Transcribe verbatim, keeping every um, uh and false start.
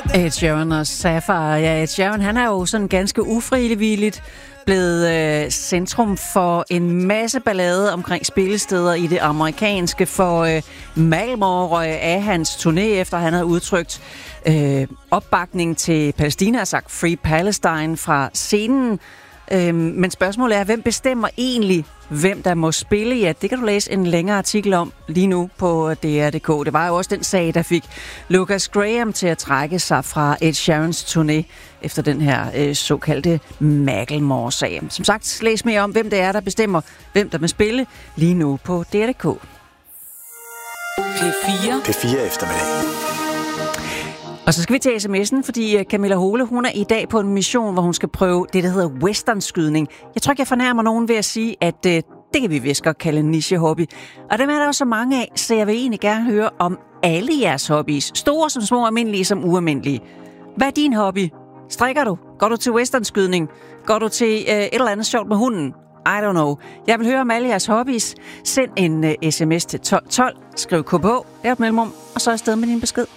Ed Sheeran og Sapphire. Ja, Ed Sheeran, han er jo sådan ganske ufrivilligt blevet øh, centrum for en masse ballade omkring spillesteder i det amerikanske, for øh, Macklemore røg af hans turné, efter han havde udtrykt øh, opbakning til Palæstina, og sagt Free Palestine fra scenen. Øh, men spørgsmålet er, hvem bestemmer egentlig, hvem der må spille? Ja, det kan du læse en længere artikel om lige nu på D R punktum d k. Det var jo også den sag, der fik Lucas Graham til at trække sig fra Ed Sheerans turné efter den her øh, såkaldte Macklemore-sag. Som sagt, læs mere om, hvem det er, der bestemmer, hvem der må spille lige nu på D R punktum d k. P fire. P fire eftermiddag. Og så skal vi til sms'en, fordi Camilla Hole, hun er i dag på en mission, hvor hun skal prøve det, der hedder westernskydning. Jeg tror ikke, jeg fornærmer nogen ved at sige, at øh, det kan vi vist godt kalde en niche-hobby. Og dem er der jo så mange af, så jeg vil egentlig gerne høre om alle jeres hobbies. Store som små, almindelige som ualmindelige. Hvad er din hobby? Strikker du? Går du til westernskydning? Går du til øh, et eller andet sjovt med hunden? I don't know. Jeg vil høre om alle jeres hobbies. Send en uh, sms til tolv tolv. Skriv K P, lav et mellemrum, og så afsted med din besked.